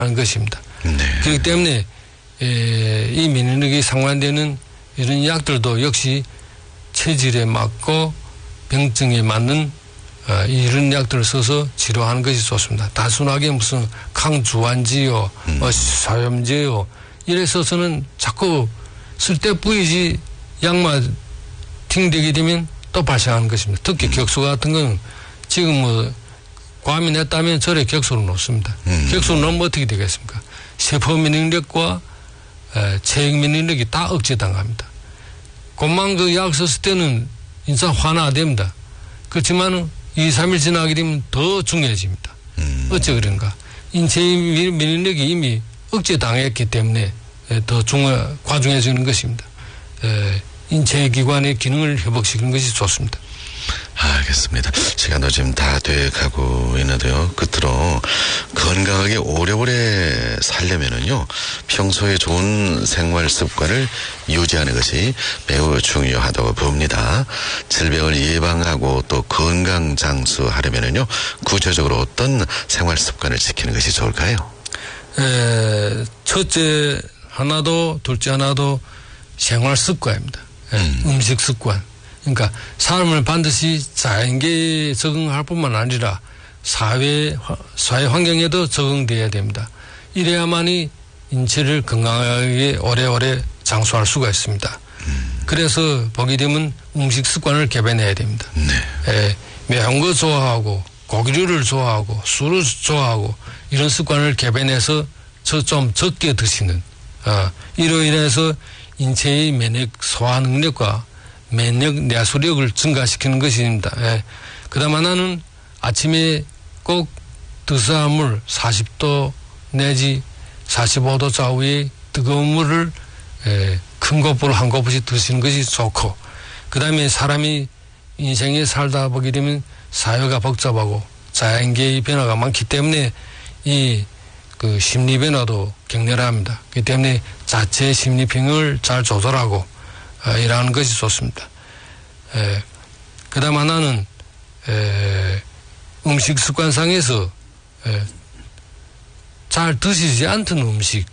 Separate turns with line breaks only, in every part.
것입니다.
네.
그렇기 때문에 이 면역력이 상환되는 이런 약들도 역시 체질에 맞고 병증에 맞는 이런 약들을 써서 치료하는 것이 좋습니다. 단순하게 무슨抗주환제요, 소염제요 이래 써서는 자꾸 쓸 때 뿌이지 약만 팅되게 되면 또 발생하는 것입니다. 특히 격수 같은 건 지금 뭐 과민했다면 절에 격수를 놓습니다. 격수를 놓으면 어떻게 되겠습니까? 세포 면역력과 체액 면역력이 다 억제당합니다. 곧만 그 약 썼을 때는 인상 완화됩니다. 그렇지만 2, 3일 지나게 되면 더 중요해집니다. 어째 그런가? 인체의 면역력이 이미 억제당했기 때문에 더 과중해지는 것입니다. 인체 기관의 기능을 회복시키는 것이 좋습니다.
알겠습니다. 시간도 지금 다 돼가고 있는데요. 끝으로 건강하게 오래오래 살려면은요, 평소에 좋은 생활 습관을 유지하는 것이 매우 중요하다고 봅니다. 질병을 예방하고 또 건강 장수하려면은요, 구체적으로 어떤 생활 습관을 지키는 것이 좋을까요?
첫째 하나도 둘째 하나도 생활 습관입니다. 음식 습관. 그러니까 사람을 반드시 자연계에 적응할 뿐만 아니라 사회 환경에도 적응돼야 됩니다. 이래야만이 인체를 건강하게 오래오래 장수할 수가 있습니다. 그래서 보게 되면 음식 습관을 개변해야 됩니다. 매운 거 좋아하고 고기류를 좋아하고 술을 좋아하고 이런 습관을 개변해서 좀 적게 드시는 이로 인해서 인체의 면역 소화 능력과 면역 내수력을 증가시키는 것입니다. 그다음 하나는 아침에 꼭 뜨거운 물 40도 내지 45도 좌우의 뜨거운 물을 큰 거풀 한 거풀씩 드시는 것이 좋고, 그다음에 사람이 인생에 살다 보게 되면 사회가 복잡하고 자연계의 변화가 많기 때문에 그 심리 변화도 격렬합니다. 그렇기 때문에 자체 심리 평형을 잘 조절하고 일하는 것이 좋습니다. 그 다음 하나는 음식 습관상에서 잘 드시지 않던 음식,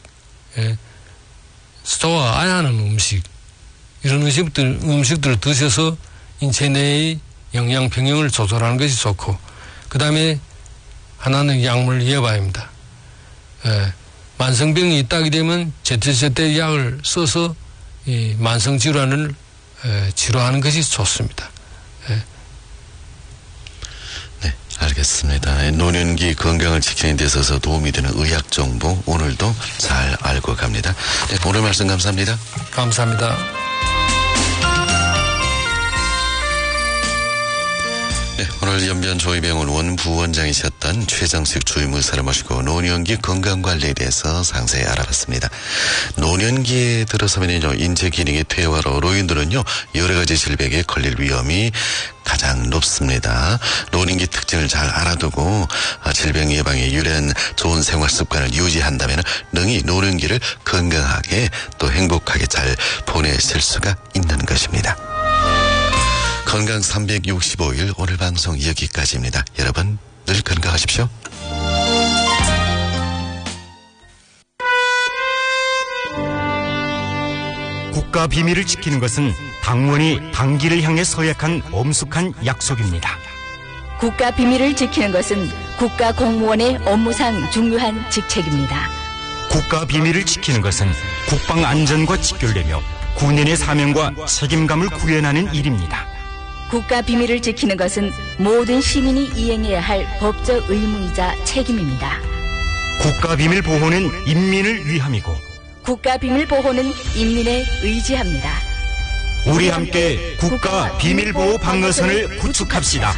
좋아 안 하는 음식, 이런 음식들을 드셔서 인체 내의 영양 평형을 조절하는 것이 좋고, 그 다음에 하나는 약물 예방입니다. 만성병이 있다게 되면 제때제때 약을 써서 이 만성질환을 치료하는 것이 좋습니다.
네, 알겠습니다. 노년기 건강을 지키는 데 있어서 도움이 되는 의학 정보 오늘도 잘 알고 갑니다. 네, 오늘 말씀 감사합니다.
감사합니다.
네, 오늘 연변조이병원 원부원장이셨던 최정식 주임의사를 모시고 노년기 건강관리에 대해서 상세히 알아봤습니다. 노년기에 들어서면요, 인체 기능의 퇴화로 노인들은요, 여러 가지 질병에 걸릴 위험이 가장 높습니다. 노년기 특징을 잘 알아두고 질병 예방에 유리한 좋은 생활 습관을 유지한다면 능히 노년기를 건강하게 또 행복하게 잘 보내실 수가 있는 것입니다. 건강 365일 오늘 방송 여기까지입니다. 여러분 늘 건강하십시오.
국가 비밀을 지키는 것은 당원이 당기를 향해 서약한 엄숙한 약속입니다.
국가 비밀을 지키는 것은 국가 공무원의 업무상 중요한 직책입니다.
국가 비밀을 지키는 것은 국방 안전과 직결되며 군인의 사명과 책임감을 구현하는 일입니다.
국가 비밀을 지키는 것은 모든 시민이 이행해야 할 법적 의무이자 책임입니다.
국가 비밀 보호는 인민을 위함이고
국가 비밀 보호는 인민에 의지합니다.
우리 함께 국가 비밀 보호 방어선을 구축합시다.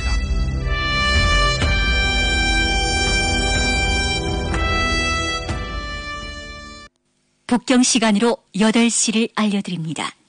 북경 시간으로 8시를 알려드립니다.